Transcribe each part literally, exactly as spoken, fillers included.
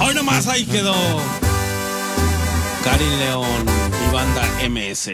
Hoy nomás ahí quedó Karin León y banda M S.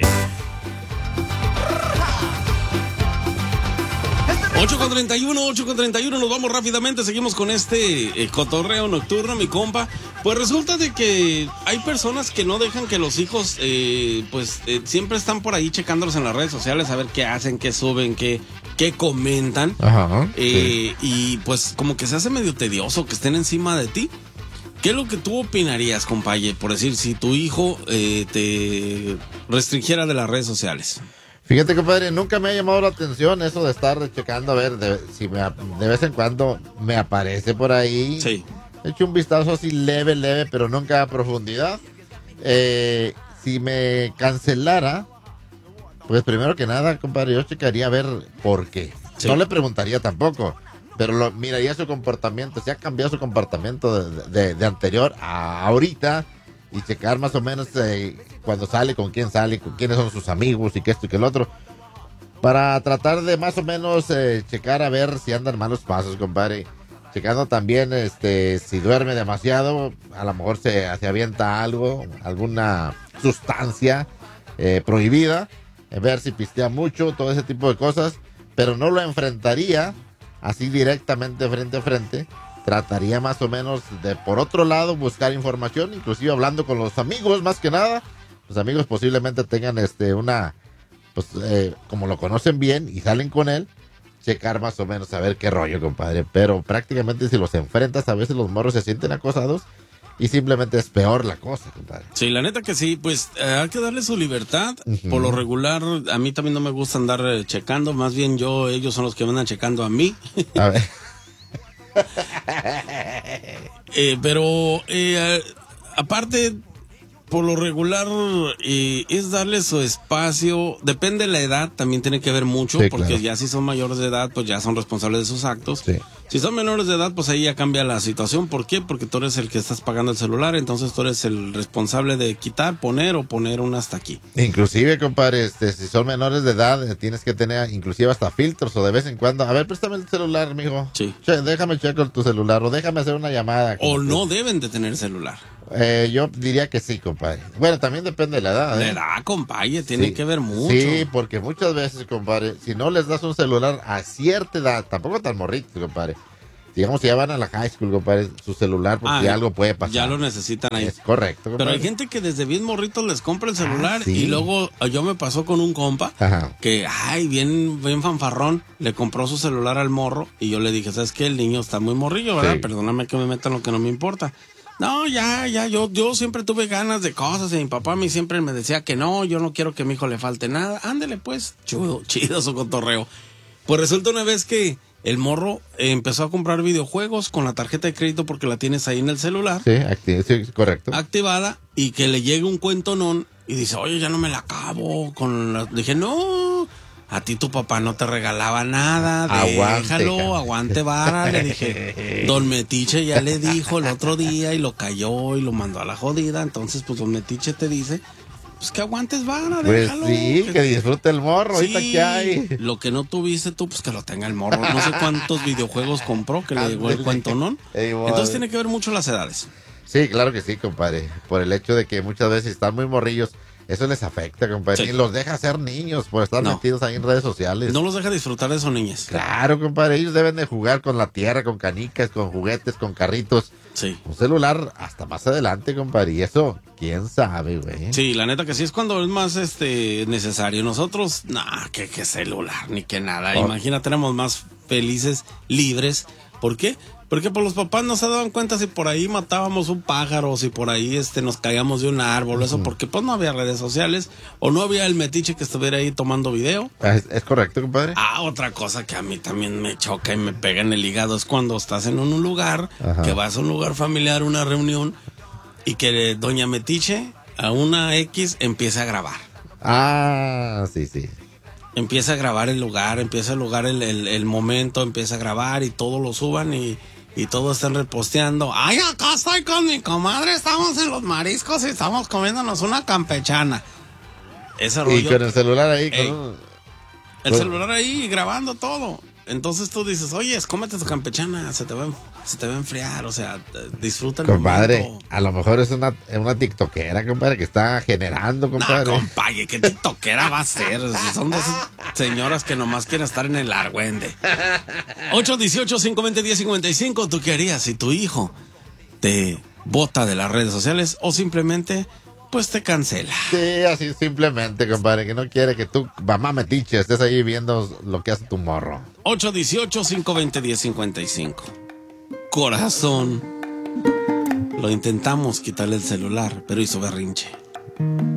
ocho con treinta y uno, ocho con treinta y uno, nos vamos rápidamente, seguimos con este eh, cotorreo nocturno, mi compa. Pues resulta de que hay personas que no dejan que los hijos, eh, pues eh, siempre están por ahí checándolos en las redes sociales, a ver qué hacen, qué suben, qué, qué comentan. Ajá, eh, sí. Y pues como que se hace medio tedioso que estén encima de ti. ¿Qué es lo que tú opinarías, compaye, por decir, si tu hijo eh, te restringiera de las redes sociales? Fíjate, compadre, nunca me ha llamado la atención eso de estar checando a ver de, si me, de vez en cuando me aparece por ahí. Sí. He hecho un vistazo así leve, leve, pero nunca a profundidad. Eh, si me cancelara, pues primero que nada, compadre, yo checaría a ver por qué. Sí. No le preguntaría tampoco, pero lo, miraría su comportamiento, si ha cambiado su comportamiento de, de, de anterior a ahorita. Y checar más o menos eh, cuando sale, con quién sale, con quiénes son sus amigos y que esto y que el otro. Para tratar de más o menos eh, checar a ver si andan malos pasos, compadre. Checando también este si duerme demasiado, a lo mejor se, se avienta algo, alguna sustancia eh, prohibida. Eh, ver si pistea mucho, todo ese tipo de cosas. Pero no lo enfrentaría así directamente frente a frente. Trataría más o menos de, por otro lado, buscar información, inclusive hablando con los amigos, más que nada. Los amigos posiblemente tengan este una, pues, eh, como lo conocen bien y salen con él, checar más o menos a ver qué rollo, compadre. Pero prácticamente si los enfrentas, a veces los morros se sienten acosados y simplemente es peor la cosa, compadre. Sí, la neta que sí, pues eh, hay que darle su libertad. Uh-huh. Por lo regular, a mí también no me gusta andar eh, checando, más bien yo, ellos son los que me andan checando a mí. A ver. eh, pero eh, aparte, por lo regular eh, es darle su espacio. Depende de la edad, también tiene que ver mucho, sí, porque claro, ya si son mayores de edad, pues ya son responsables de sus actos. Sí. Si son menores de edad, pues ahí ya cambia la situación. ¿Por qué? Porque tú eres el que estás pagando el celular, entonces tú eres el responsable de quitar, poner o poner un hasta aquí. Inclusive, compadre, este, si son menores de edad, tienes que tener inclusive hasta filtros o de vez en cuando. A ver, préstame el celular, mijo. Sí. Che, déjame checar tu celular o déjame hacer una llamada. O no deben de tener celular. Eh, yo diría que sí, compadre. Bueno, también depende de la edad. ¿eh? De edad, compadre, tiene sí. que ver mucho. Sí, porque muchas veces, compadre, si no les das un celular a cierta edad, tampoco tan morritos, compadre. Digamos que ya van a la high school, compadre, su celular, porque ah, algo puede pasar. Ya lo necesitan ahí. Es correcto, compadre. Pero hay gente que desde bien morritos les compra el celular ah, sí. y luego yo me pasó con un compa Ajá. que, ay, bien, bien fanfarrón, le compró su celular al morro y yo le dije, ¿sabes qué? El niño está muy morrillo, ¿verdad? Sí. Perdóname que me metan lo que no me importa. No, ya, ya, yo, yo siempre tuve ganas de cosas y mi papá a mí siempre me decía que no, yo no quiero que a mi hijo le falte nada. Ándele pues, chido, chido su cotorreo. Pues resulta una vez que el morro eh, empezó a comprar videojuegos con la tarjeta de crédito porque la tienes ahí en el celular. Sí, acti- sí, correcto. Activada y que le llegue un cuentonón y dice, oye, ya no me la acabo. Con la... Dije, no, a ti tu papá no te regalaba nada, aguante, déjalo, cara. aguante vara. Le dije, don Metiche ya le dijo el otro día y lo cayó y lo mandó a la jodida. Entonces, pues don Metiche te dice, pues que aguantes vara, déjalo. Pues sí, que, que disfrute el morro, sí, ahorita que hay. Lo que no tuviste tú, pues que lo tenga el morro. No sé cuántos videojuegos compró que le llegó el cuentonón. Entonces tiene que ver mucho las edades. Sí, claro que sí, compadre. Por el hecho de que muchas veces están muy morrillos, eso les afecta, compadre. Sí. Y los deja ser niños por estar no. metidos ahí en redes sociales. No los deja disfrutar de esos niños. Claro, compadre. Ellos deben de jugar con la tierra, con canicas, con juguetes, con carritos. Sí. Un celular hasta más adelante, compadre. Y eso, quién sabe, güey. Sí, la neta que sí es cuando es más este necesario. Nosotros, nah, que, que celular, ni que nada. Oh. Imagínate, éramos más felices, libres. ¿Por qué? Porque por los papás no se daban cuenta si por ahí matábamos un pájaro, si por ahí este nos caíamos de un árbol, eso, porque pues no había redes sociales, o no había el metiche que estuviera ahí tomando video. ¿Es, es correcto, compadre? Ah, otra cosa que a mí también me choca y me pega en el hígado es cuando estás en un lugar, Ajá. que vas a un lugar familiar, una reunión, y que doña Metiche a una X empieza a grabar. Ah, sí, sí. Empieza a grabar el lugar, empieza a lugar el, el, el momento, empieza a grabar y todo lo suban y... Y todos están reposteando. Ay, acá estoy con mi comadre, estamos en los mariscos y estamos comiéndonos una campechana. Ese rollo. Y con el celular ahí. Ey, con... El con... celular ahí grabando todo. Entonces tú dices, oye, cómete tu campechana, se te va, se te va a enfriar, o sea, disfruta el compadre, momento. A lo mejor es una, una tiktokera, compadre, que está generando, compadre. No, compadre, ¿qué tiktokera va a ser? Son dos señoras que nomás quieren estar en el argüende. ocho dieciocho, cinco veinte, diez cincuenta y cinco, ¿tú qué harías si tu hijo te bota de las redes sociales o simplemente, pues, te cancela? Sí, así simplemente, compadre, que no quiere que tú, mamá metiche, estés ahí viendo lo que hace tu morro. ocho dieciocho, cinco veinte, diez cincuenta y cinco. Corazón. Lo intentamos quitarle el celular, pero hizo berrinche.